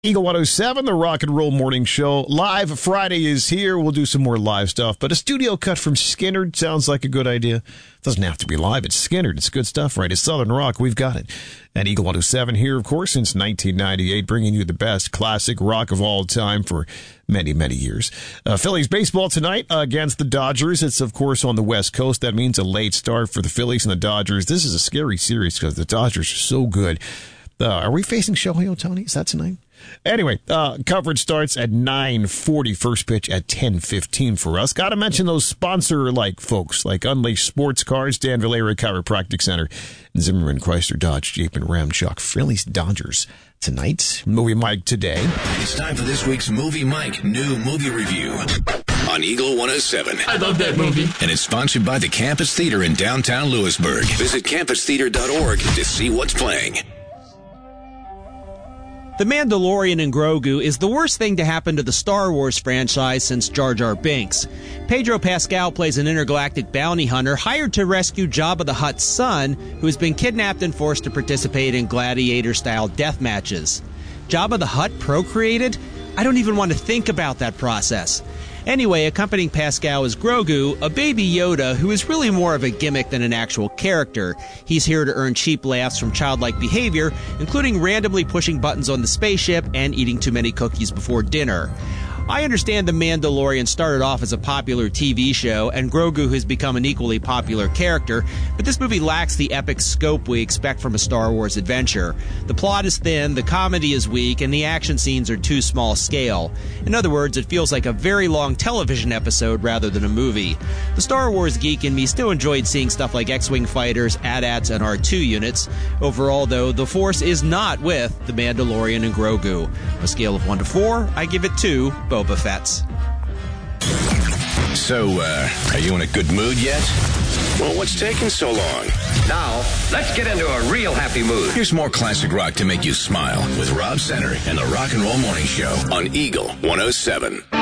Eagle 107, the Rock and Roll Morning Show. Live Friday is here. We'll do some more live stuff, but a studio cut from Skynyrd sounds like a good idea. Doesn't have to be live. It's Skynyrd. It's good stuff, right? It's Southern rock. We've got it. And Eagle 107 here, of course, since 1998, bringing you the best classic rock of all time for many, many years. Phillies baseball tonight against the Dodgers. It's, of course, on the West Coast. That means a late start for the Phillies and the Dodgers. This is a scary series because the Dodgers are so good. Are we facing Shohei Ohtani? Is that tonight? Anyway, coverage starts at 9:40, first pitch at 10:15 for us. Got to mention those sponsor-like folks like Unleashed Sports Cars, Dan Valera Chiropractic Center, and Zimmerman Chrysler Dodge Jeep and Ram Chuck. Phillies Dodgers tonight. Movie Mike today. It's time for this week's Movie Mike new movie review on Eagle 107. I love that movie. And it's sponsored by the Campus Theater in downtown Lewisburg. Visit campustheater.org to see what's playing. The Mandalorian and Grogu is the worst thing to happen to the Star Wars franchise since Jar Jar Binks. Pedro Pascal plays an intergalactic bounty hunter hired to rescue Jabba the Hutt's son, who has been kidnapped and forced to participate in gladiator-style death matches. Jabba the Hutt procreated? I don't even want to think about that process. Anyway, accompanying Pascal is Grogu, a baby Yoda who is really more of a gimmick than an actual character. He's here to earn cheap laughs from childlike behavior, including randomly pushing buttons on the spaceship and eating too many cookies before dinner. I understand The Mandalorian started off as a popular TV show, and Grogu has become an equally popular character, but this movie lacks the epic scope we expect from a Star Wars adventure. The plot is thin, the comedy is weak, and the action scenes are too small scale. In other words, it feels like a very long television episode rather than a movie. The Star Wars geek in me still enjoyed seeing stuff like X-Wing fighters, AT-ATs, and R2 units. Overall, though, the Force is not with The Mandalorian and Grogu. On a scale of 1 to 4, I give it 2 Boba Fett's. So, are you in a good mood yet? Well, what's taking so long? Now, let's get into a real happy mood. Here's more classic rock to make you smile with Rob Center and the Rock and Roll Morning Show on Eagle 107.